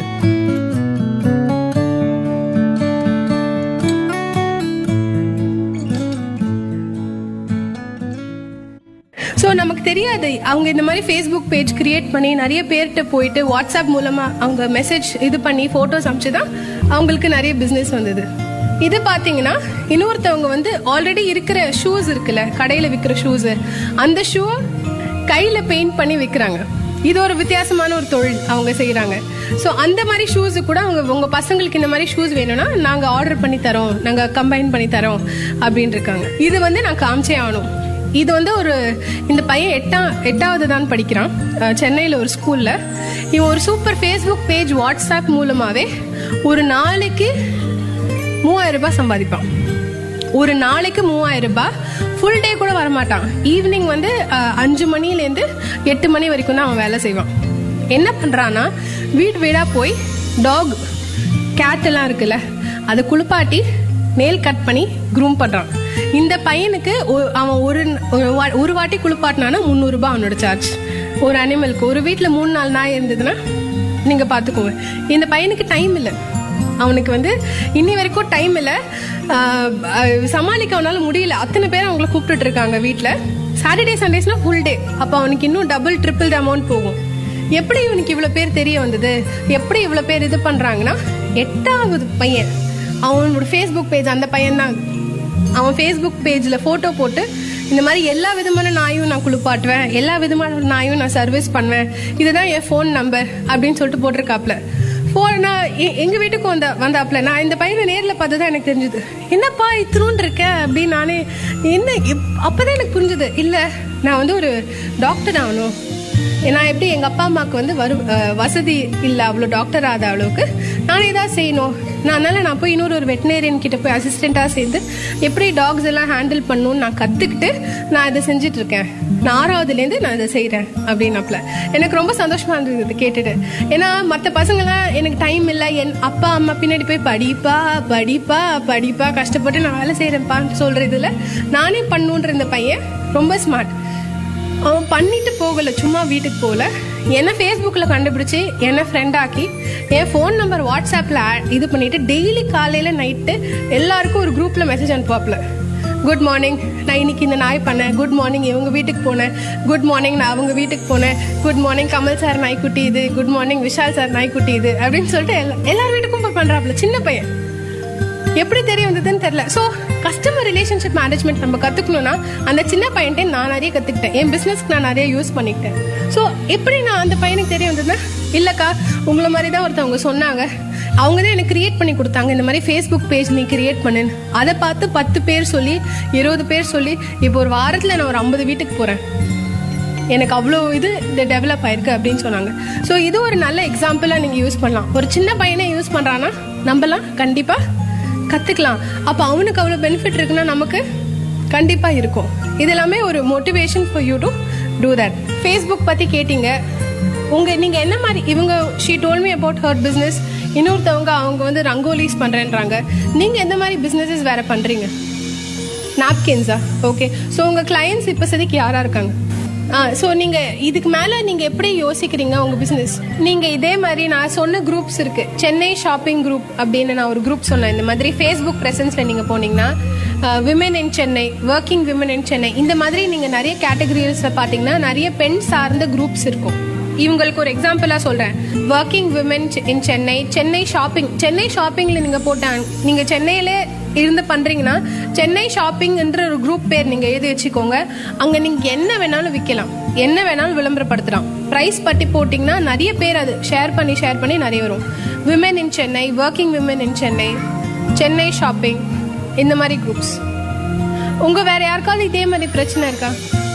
ஸோ நமக்கு தெரியாது அவங்க இந்த மாதிரி ஃபேஸ்புக் பேஜ் கிரியேட் பண்ணி நிறைய பேர்கிட்ட போயிட்டு வாட்ஸ்அப் மூலமா அவங்க மெசேஜ் இது பண்ணி போட்டோஸ் அனுப்பிச்சு தான் அவங்களுக்கு நிறைய பிஸ்னஸ் வந்தது. இது பார்த்தீங்கன்னா இன்னொருத்தவங்க வந்து ஆல்ரெடி இருக்கிற ஷூஸ் இருக்குல்ல, கடையில் விற்கிற ஷூஸ், அந்த ஷூ கையில் பெயிண்ட் பண்ணி விற்கிறாங்க. இது ஒரு வித்தியாசமான ஒரு தொழில் அவங்க செய்கிறாங்க. ஸோ அந்த மாதிரி ஷூஸு கூட அவங்க உங்கள் பசங்களுக்கு இந்த மாதிரி ஷூஸ் வேணும்னா நாங்கள் ஆர்டர் பண்ணி தரோம், நாங்கள் கம்பைன் பண்ணி தரோம் அப்படின்னு இருக்காங்க. இது வந்து நான் காமிச்சே ஆகணும். இது வந்து ஒரு இந்த பையன் எட்டா எட்டாவது தான் படிக்கிறான் சென்னையில் ஒரு ஸ்கூலில். இவன் ஒரு சூப்பர் ஃபேஸ்புக் பேஜ் வாட்ஸ்அப் மூலமாகவே ஒரு நாளைக்கு மூவாயிரம் ரூபாய் சம்பாதிப்பான். ஒரு நாளைக்கு மூவாயிரம் ரூபாய். ஃபுல் டே கூட வரமாட்டான். ஈவினிங் வந்து அஞ்சு மணிலேருந்து எட்டு மணி வரைக்கும் தான் அவன் வேலை செய்வான். என்ன பண்ணுறான்னா வீடு வீடாக போய் டாக் கேட் எல்லாம் இருக்குல்ல அதை குளிப்பாட்டி நெயில் கட் பண்ணி க்ரூம் பண்ணுறான். இந்த பையனுக்கு அவன் ஒரு ஒரு வாட்டி குளிப்பாட்டினானா முந்நூறுரூபா அவனோட சார்ஜ் ஒரு அனிமலுக்கு. ஒரு வீட்டில் மூணு நாலு நாய் இருந்ததுன்னா நீங்கள் பார்த்துக்கோங்க. இந்த பையனுக்கு டைம் இல்லை, அவனுக்கு வந்து இன்னி வரைக்கும் டைம் இல்லை, சமாளிக்க அவனால முடியல. அத்தனை பேர் அவங்கள கூப்பிட்டுட்டு இருக்காங்க வீட்டில். Saturday சண்டேஸ்னா full day. அப்போ அவனுக்கு இன்னும் டபுள் ட்ரிபிள் அமௌண்ட் போகும். எப்படி இவனுக்கு இவ்வளோ பேர் தெரிய வந்தது, எப்படி இவ்வளோ பேர் இது பண்ணுறாங்கன்னா எட்டாவது பையன் அவனோட ஃபேஸ்புக் பேஜ், அந்த பையன் தான் அவன் ஃபேஸ்புக் பேஜில் ஃபோட்டோ போட்டு இந்த மாதிரி எல்லா விதமான நாயும் நான் குளிப்பாட்டுவேன், எல்லா விதமான நாயும் நான் சர்வீஸ் பண்ணுவேன், இதுதான் என் ஃபோன் நம்பர் அப்படின்னு சொல்லிட்டு போட்டிருக்காப்ல. ஃபோன் நான் எங்கள் வீட்டுக்கு வந்த வந்தாப்புல நான் இந்த பையனை நேரில் பார்த்து தான் எனக்கு தெரிஞ்சுது. என்னப்பா இத்தினூன் இருக்க அப்படின்னு. நானே என்ன அப்போ தான் எனக்கு புரிஞ்சுது, இல்லை நான் வந்து ஒரு டாக்டர் ஆகணும். நான் எப்படி எங்கள் அப்பா அம்மாவுக்கு வந்து வரு வசதி இல்லை அவ்வளோ டாக்டர் ஆகாத அளவுக்கு நானே தான் செய்யணும். நான் அதனால் நான் போய் இன்னொரு ஒரு வெட்டினேரியன் கிட்ட போய் அசிஸ்டண்ட்டாக சேர்ந்து எப்படி டாக்ஸ் எல்லாம் ஹேண்டில் பண்ணணும்னு நான் கற்றுக்கிட்டு நான் இதை செஞ்சிட்ருக்கேன். நான் ஆறாவதுலேருந்து நான் இதை செய்கிறேன் அப்படின்னாப்புல. எனக்கு ரொம்ப சந்தோஷமாக இருந்தது இது கேட்டுட்டு. ஏன்னா மற்ற பசங்களாம் எனக்கு டைம் இல்லை, என் அப்பா அம்மா பின்னாடி போய் படிப்பா படிப்பா படிப்பா கஷ்டப்பட்டு நான் வேலை செய்கிறேன்ப்பான்னு சொல்கிறதுல நானே பண்ணுன்ற இந்த பையன் ரொம்ப ஸ்மார்ட். அவன் பண்ணிட்டு போகல, சும்மா வீட்டுக்கு போகல, என்னை ஃபேஸ்புக்கில் கண்டுபிடிச்சி என்னை ஃப்ரெண்டாக்கி என் ஃபோன் நம்பர் வாட்ஸ்அப்பில் இது பண்ணிவிட்டு டெய்லி காலையில் நைட்டு எல்லாருக்கும் ஒரு குரூப்பில் மெசேஜ் அனுப்புவாப்பில். குட் மார்னிங், நான் இன்னைக்கு இந்த நாய் பண்ணேன், குட் மார்னிங் இவங்க வீட்டுக்கு போனேன், குட் மார்னிங் நான் அவங்க வீட்டுக்கு போனேன், குட் மார்னிங் கமல் சார் நாய்க்குட்டி இது, குட் மார்னிங் விஷால் சார் நாய்க்குட்டி இது அப்படின்னு சொல்லிட்டு எல்லா எல்லார் வீட்டுக்கும் போய் பண்ணுறாப்புல. சின்ன பையன் எப்படி தெரிய வந்ததுன்னு தெரியல. ஸோ கஸ்டமர் ரிலேஷன்ஷிப் மேனேஜ்மெண்ட் நம்ம கற்றுக்கணும்னா அந்த சின்ன பையன்ட்டே நான் நிறைய கற்றுக்கிட்டேன். என் பிஸ்னஸ்க்கு நான் நிறைய யூஸ் பண்ணிக்கிட்டேன். ஸோ எப்படி நான் அந்த பையனுக்கு தெரிய வந்ததுன்னா, இல்லைக்கா உங்களை மாதிரி தான் ஒருத்தவங்க சொன்னாங்க, அவங்க தான் எனக்கு கிரியேட் பண்ணி கொடுத்தாங்க, இந்த மாதிரி ஃபேஸ்புக் பேஜ் நீ கிரியேட் பண்ணுன்னு. அதை பார்த்து பத்து பேர் சொல்லி இருபது பேர் சொல்லி இப்போ ஒரு வாரத்தில் நான் ஒரு ஐம்பது வீட்டுக்கு போகிறேன், எனக்கு அவ்வளோ இது டெவலப் ஆயிருக்கு அப்படின்னு சொன்னாங்க. ஸோ இது ஒரு நல்ல எக்ஸாம்பிளாக நீங்கள் யூஸ் பண்ணலாம். ஒரு சின்ன பையனை யூஸ் பண்ணுறான்னா நம்மலாம் கண்டிப்பாக கற்றுக்கலாம். அப்போ அவனுக்கு அவ்வளோ பெனிஃபிட் இருக்குன்னா நமக்கு கண்டிப்பாக இருக்கும். இது எல்லாமே ஒரு motivation for you to do that. Facebook பற்றி கேட்டிங்க, உங்கள் நீங்கள் என்ன மாதிரி இவங்க she told me about her business. இன்னொருத்தவங்க அவங்க வந்து ரங்கோலிஸ் பண்ணுறேன்றாங்க. நீங்கள் எந்த மாதிரி பிஸ்னஸஸ் வேறு பண்ணுறீங்க? நாப்கின்ஸா? ஓகே. ஸோ உங்கள் கிளையன்ட்ஸ் இப்போ சதிக்கு யாராக இருக்காங்க? ஆ ஸோ நீங்கள் இதுக்கு மேலே நீங்கள் எப்படி யோசிக்கிறீங்க உங்கள் பிஸ்னஸ்? நீங்கள் இதே மாதிரி நான் சொன்ன குரூப்ஸ் இருக்குது, சென்னை ஷாப்பிங் குரூப் அப்படின்னு நான் ஒரு குரூப் சொன்னேன். இந்த மாதிரி ஃபேஸ்புக் ப்ரெசன்ஸில் நீங்கள் போனீங்கன்னா women in Chennai, working women in Chennai, இந்த மாதிரி நீங்கள் நிறைய கேட்டகரிஸில் பார்த்தீங்கன்னா நிறைய பெண் சார்ந்த குரூப்ஸ் இருக்கும். இவங்களுக்கு ஒரு எக்ஸாம்பிளாக சொல்கிறேன். Working women in Chennai, Chennai shopping. Chennai ஷாப்பிங்கில் நீங்கள் போட்டாங்க, நீங்கள் சென்னையில் இருந்து பண்ணுறீங்கன்னா சென்னை ஷாப்பிங்ன்ற ஒரு குரூப் பேர் நீங்கள் எழுதி வச்சுக்கோங்க. அங்கே நீங்கள் என்ன வேணாலும் விற்கலாம், என்ன வேணாலும் விளம்பரப்படுத்தலாம். ப்ரைஸ் பட்டி போட்டிங்கன்னா நிறைய பேர் அது ஷேர் பண்ணி ஷேர் பண்ணி நிறைய வரும். Women in Chennai, working women in Chennai, Chennai shopping, இந்த மாதிரி குரூப்ஸ். உங்கள் வேறு யாருக்காவது இதே மாதிரி பிரச்சனை இருக்கா?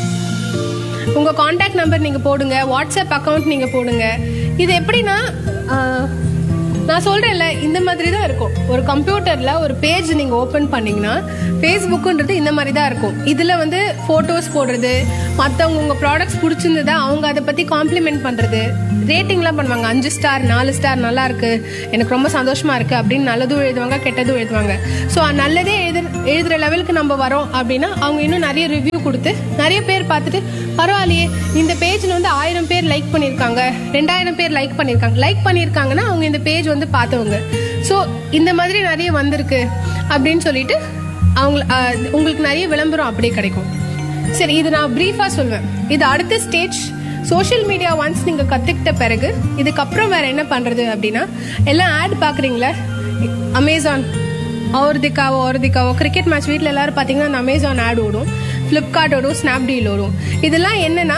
உங்கள் காண்டாக்ட் நம்பர் நீங்கள் போடுங்க, வாட்ஸ்அப் அக்கௌண்ட் நீங்கள் போடுங்க. இது எப்படின்னா நான் சொல்றேன்ல இந்த மாதிரி தான் இருக்கும். ஒரு கம்ப்யூட்டர்ல ஒரு பேஜ் நீங்க ஓபன் பண்ணீங்கன்னா ஃபேஸ்புக்ன்றது இந்த மாதிரி தான் இருக்கும். இதுல வந்து போட்டோஸ் போடுறது, மத்தவங்க உங்க ப்ராடக்ட்ஸ் பிடிச்சிருந்ததா அவங்க அதை பத்தி காம்ப்ளிமெண்ட் பண்றது, ரேட்டிங்லாம் பண்ணுவாங்க. அஞ்சு ஸ்டார் நாலு ஸ்டார் நல்லா இருக்கு, எனக்கு ரொம்ப சந்தோஷமா இருக்கு அப்படின்னு நல்லதும் எழுதுவாங்க, கெட்டதும் எழுதுவாங்க. ஸோ நல்லதே எழுது எழுதுற லெவலுக்கு நம்ம வரோம் அப்படின்னா அவங்க இன்னும் நிறைய ரிவ்யூ கொடுத்து நிறைய பேர் பார்த்துட்டு பரவாயில்லையே இந்த பேஜ்ல வந்து ஆயிரம் பேர் லைக் பண்ணியிருக்காங்க, ரெண்டாயிரம் பேர் லைக் பண்ணியிருக்காங்க. லைக் பண்ணியிருக்காங்கன்னா அவங்க இந்த பேஜ் வந்து பார்த்தவங்க. ஸோ இந்த மாதிரி நிறைய வந்திருக்கு அப்படின்னு சொல்லிட்டு அவங்க உங்களுக்கு நிறைய விளம்பரம் அப்படியே கிடைக்கும். சரி, இது நான் பிரீஃபா சொல்வேன். இது அடுத்த ஸ்டேஜ். சோஷியல் மீடியா ஒன்ஸ் நீங்க கத்துக்கிட்ட பிறகு இதுக்கப்புறம் வேற என்ன பண்றது அப்படின்னா, எல்லாம் ஆட் பாக்குறீங்களா, அமேசான் ஆவர்திக்காவோ ஆவர்திக்காவோ கிரிக்கெட் மேட்ச் வீட்டில் எல்லாரும் பார்த்தீங்கன்னா அமேசான் ஆட் ஓடும், ஃப்ளிப்கார்ட் ஓடும், ஸ்னாப்டீல் ஓடும். இதெல்லாம் என்னன்னா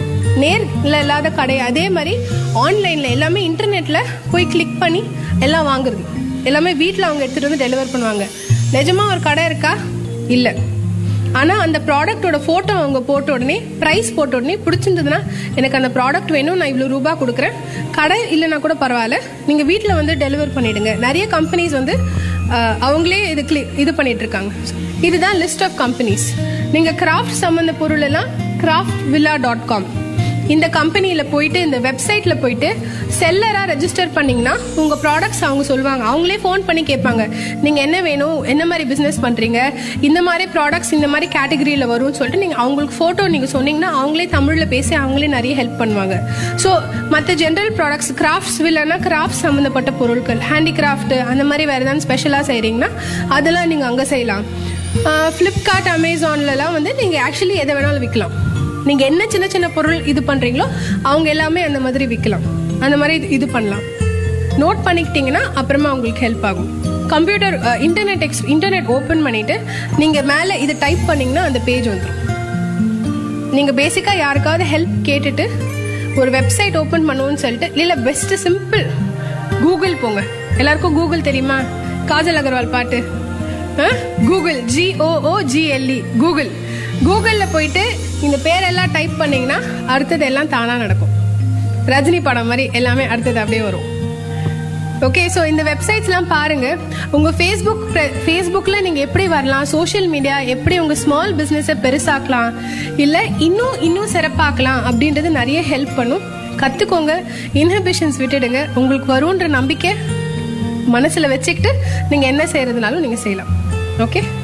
நேர்ல இல்லாத கடை. அதே மாதிரி ஆன்லைன்ல எல்லாமே இன்டர்நெட்ல போய் கிளிக் பண்ணி எல்லாம் வாங்குறது, எல்லாமே வீட்டில் அவங்க எடுத்துட்டு வந்து டெலிவர் பண்ணுவாங்க. நிஜமா ஒரு கடை இருக்கா? இல்லை. ஆனா அந்த ப்ராடக்டோட போட்டோ அவங்க போட்ட உடனே, பிரைஸ் போட்ட உடனே பிடிச்சிருந்ததுன்னா எனக்கு அந்த ப்ராடக்ட் வேணும், நான் இவ்வளவு ரூபாய் கொடுக்குறேன், கடை இல்லைன்னா கூட பரவாயில்ல, நீங்க வீட்டில் வந்து டெலிவர் பண்ணிடுங்க. நிறைய கம்பெனிஸ் வந்து அவங்களே இது இது பண்ணிட்டு இருக்காங்க. இதுதான் லிஸ்ட் ஆஃப் கம்பெனிஸ். நீங்க கிராஃப்ட் சம்பந்த பொருள் எல்லாம் கிராஃப்ட் வில்லா டாட் காம் இந்த கம்பெனியில போயிட்டு, இந்த வெப்சைட்ல போயிட்டு செல்லரா ரெஜிஸ்டர் பண்ணீங்கன்னா உங்க ப்ராடக்ட்ஸ் அவங்க சொல்லுவாங்க. அவங்களே ஃபோன் பண்ணி கேட்பாங்க, நீங்க என்ன வேணும், என்ன மாதிரி பிசினஸ் பண்றீங்க, இந்த மாதிரி ப்ராடக்ட்ஸ் இந்த மாதிரி கேட்டகரியில வரும்னு சொல்லிட்டு நீங்க அவங்களுக்கு போட்டோ நீங்க சொன்னீங்கன்னா அவங்களே தமிழ்ல பேசி அவங்களே நிறைய ஹெல்ப் பண்ணுவாங்க. ஸோ மற்ற ஜென்ரல் ப்ராடக்ட்ஸ், கிராஃப்ட்ஸ் வில்லனா கிராஃப்ட் சம்பந்தப்பட்ட பொருட்கள், ஹேண்டிகிராஃப்ட் அந்த மாதிரி வேற ஏதாவது ஸ்பெஷலா செய்றீங்கன்னா அதெல்லாம் நீங்க அங்க செய்யலாம். ஃப்ளிப்கார்ட் அமேசான்லலாம் வந்து நீங்க ஆக்சுவலி எதை வேணாலும் விற்கலாம். நீங்க என்ன சின்ன சின்ன பொருள் இது பண்றீங்களோ அவங்க எல்லாமே அந்த மாதிரி விற்கலாம். அந்த மாதிரி இது பண்ணலாம். நோட் பண்ணிக்கிட்டீங்கன்னா அப்புறமா உங்களுக்கு ஹெல்ப் ஆகும். Computer internet X internet open பண்ணிட்டு நீங்க மேல இதை டைப் பண்ணீங்கன்னா அந்த பேஜ் வந்துடும். நீங்க பேசிக்கா யாருக்காவது ஹெல்ப் கேட்டுட்டு ஒரு வெப்சைட் ஓப்பன் பண்ணுவோம்னு சொல்லிட்டு, இல்ல பெஸ்ட் சிம்பிள் கூகுள் போங்க. எல்லாருக்கும் கூகுள் தெரியுமா? காஜல் அகர்வால் பாட்டு கூகுள், ஜி ஓ ஓ ஜி எல் இ கூகுள். கூகுள்ல போயிட்டு இந்த பேரெல்லாம் டைப் பண்ணீங்கன்னா அடுத்தது எல்லாம் தானா நடக்கும். ரஜினி படம் மாதிரி எல்லாமே அடுத்தது அப்படியே வரும். ஓகே, ஸோ இந்த வெப்சைட்ஸ்லாம் பாருங்க. உங்க ஃபேஸ்புக் ஃபேஸ்புக்ல நீங்க எப்படி வரலாம், சோஷியல் மீடியா எப்படி உங்க ஸ்மால் பிசினஸை பெருசாக்கலாம், இல்ல இன்னும் இன்னும் சிறப்பாக்கலாம் அப்படின்றது நிறைய ஹெல்ப் பண்ணும். கத்துக்கோங்க, இன்ஹிபிஷன்ஸ் விட்டுடுங்க. உங்களுக்கு வரும்ன்ற நம்பிக்கை மனசுல வச்சுக்கிட்டு நீங்க என்ன செய்யறதுனாலும் நீங்க செய்யலாம். ஓகே.